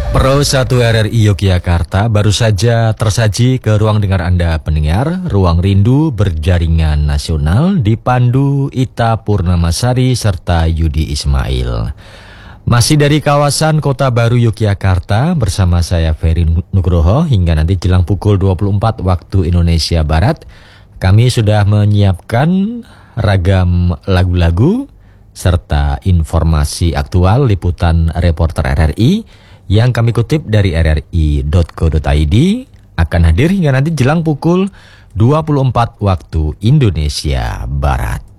Pro 1 RRI Yogyakarta baru saja tersaji ke ruang dengar Anda pendengar, Ruang Rindu Berjaringan Nasional dipandu Ita Purnamasari serta Yudi Ismail. Masih dari kawasan Kota Baru Yogyakarta bersama saya Ferry Nugroho hingga nanti jelang pukul 24 waktu Indonesia Barat. Kami sudah menyiapkan ragam lagu-lagu serta informasi aktual liputan reporter RRI yang kami kutip dari rri.co.id akan hadir hingga nanti jelang pukul 24 waktu Indonesia Barat.